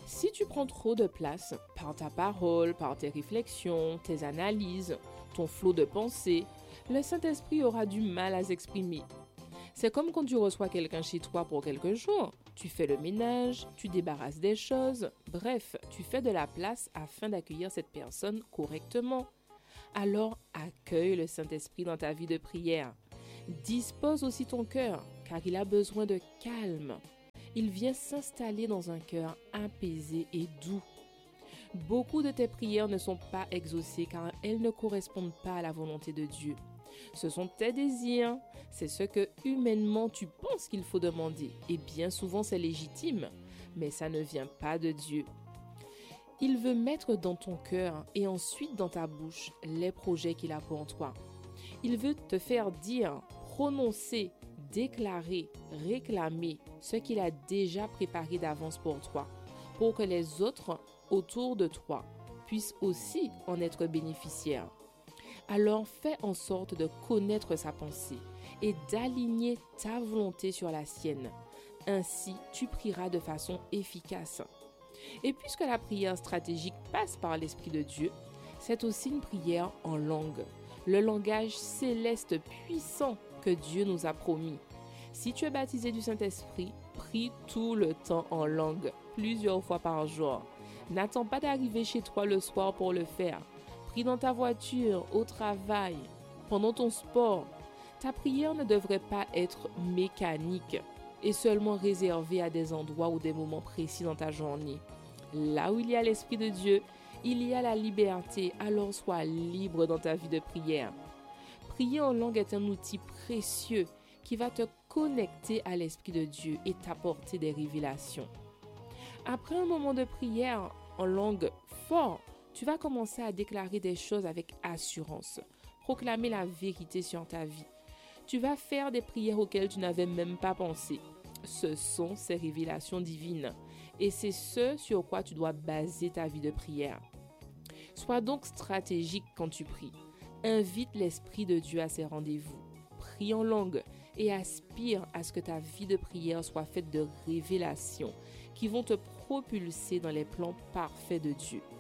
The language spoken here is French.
Si tu prends trop de place par ta parole, par tes réflexions, tes analyses, ton flot de pensée, le Saint-Esprit aura du mal à s'exprimer. C'est comme quand tu reçois quelqu'un chez toi pour quelques jours. Tu fais le ménage, tu débarrasses des choses, bref, tu fais de la place afin d'accueillir cette personne correctement. Alors accueille le Saint-Esprit dans ta vie de prière. Dispose aussi ton cœur, car il a besoin de calme. Il vient s'installer dans un cœur apaisé et doux. Beaucoup de tes prières ne sont pas exaucées car elles ne correspondent pas à la volonté de Dieu. Ce sont tes désirs, c'est ce que humainement tu penses qu'il faut demander. Et bien souvent c'est légitime, mais ça ne vient pas de Dieu. Il veut mettre dans ton cœur et ensuite dans ta bouche les projets qu'il a pour toi. Il veut te faire dire, prononcer, déclarer, réclamer ce qu'il a déjà préparé d'avance pour toi, pour que les autres autour de toi puissent aussi en être bénéficiaires. Alors fais en sorte de connaître sa pensée et d'aligner ta volonté sur la sienne. Ainsi, tu prieras de façon efficace. Et puisque la prière stratégique passe par l'Esprit de Dieu, c'est aussi une prière en langue, le langage céleste puissant que Dieu nous a promis. Si tu es baptisé du Saint-Esprit, prie tout le temps en langue, plusieurs fois par jour. N'attends pas d'arriver chez toi le soir pour le faire. Prie dans ta voiture, au travail, pendant ton sport. Ta prière ne devrait pas être mécanique et seulement réservée à des endroits ou des moments précis dans ta journée. Là où il y a l'Esprit de Dieu, il y a la liberté, alors sois libre dans ta vie de prière. Prier en langue est un outil précieux qui va te connecter à l'Esprit de Dieu et t'apporter des révélations. Après un moment de prière en langue fort, tu vas commencer à déclarer des choses avec assurance, proclamer la vérité sur ta vie. Tu vas faire des prières auxquelles tu n'avais même pas pensé. Ce sont ces révélations divines et c'est ce sur quoi tu dois baser ta vie de prière. Sois donc stratégique quand tu pries. Invite l'Esprit de Dieu à ses rendez-vous. Prie en langue et aspire à ce que ta vie de prière soit faite de révélations qui vont te propulser dans les plans parfaits de Dieu.